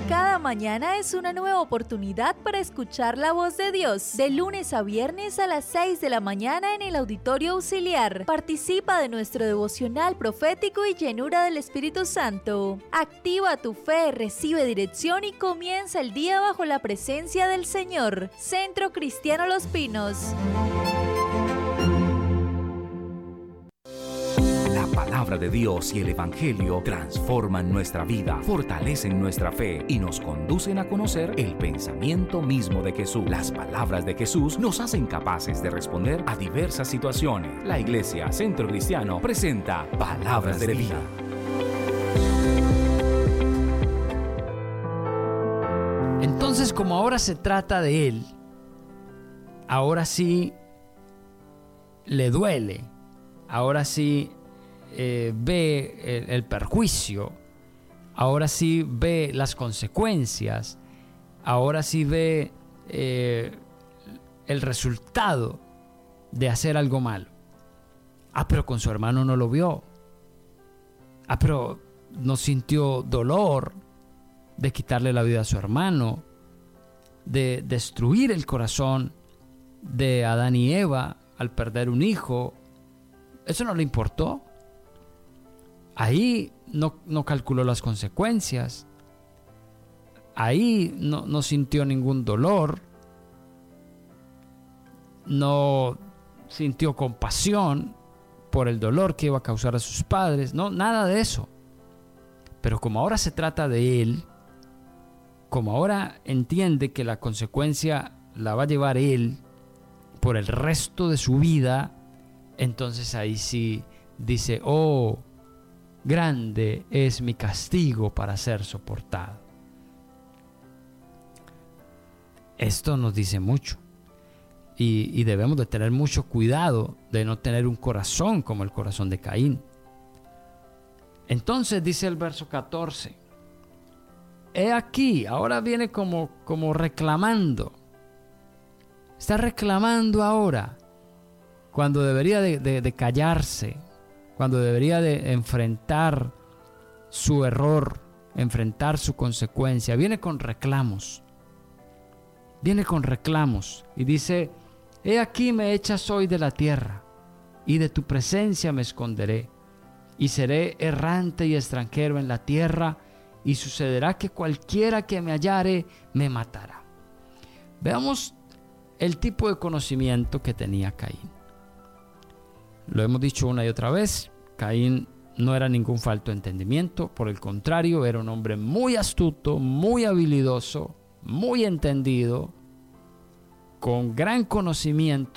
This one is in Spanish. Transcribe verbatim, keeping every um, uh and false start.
Cada mañana es una nueva oportunidad para escuchar la voz de Dios. De lunes a viernes a las seis de la mañana en el Auditorio Auxiliar. Participa de nuestro devocional profético y llenura del Espíritu Santo. Activa tu fe, recibe dirección y comienza el día bajo la presencia del Señor. Centro Cristiano Los Pinos. La palabra de Dios y el Evangelio transforman nuestra vida, fortalecen nuestra fe y nos conducen a conocer el pensamiento mismo de Jesús. Las palabras de Jesús nos hacen capaces de responder a diversas situaciones. La Iglesia Centro Cristiano presenta Palabras de Vida. Entonces, como ahora se trata de Él, ahora sí le duele, ahora sí Eh, ve el, el perjuicio, ahora sí ve las consecuencias, ahora sí ve eh, el resultado de hacer algo malo. Ah, pero con su hermano no lo vio. Ah, pero no sintió dolor de quitarle la vida a su hermano, de destruir el corazón de Adán y Eva al perder un hijo. Eso no le importó. Ahí no, no calculó las consecuencias. Ahí no, no sintió ningún dolor. No sintió compasión por el dolor que iba a causar a sus padres. No, nada de eso. Pero como ahora se trata de él, como ahora entiende que la consecuencia la va a llevar él por el resto de su vida, entonces ahí sí dice, oh, grande es mi castigo para ser soportado. Esto nos dice mucho y, y debemos de tener mucho cuidado de no tener un corazón como el corazón de Caín. Entonces dice el verso catorce, he aquí, ahora viene como, como reclamando, está reclamando ahora cuando debería de, de, de callarse, cuando debería de enfrentar su error, enfrentar su consecuencia. Viene con reclamos. Viene con reclamos y dice, he aquí me echas hoy de la tierra, y de tu presencia me esconderé, y seré errante y extranjero en la tierra, y sucederá que cualquiera que me hallare me matará. Veamos el tipo de conocimiento que tenía Caín. Lo hemos dicho una y otra vez, Caín no era ningún falto de entendimiento, por el contrario, era un hombre muy astuto, muy habilidoso, muy entendido, con gran conocimiento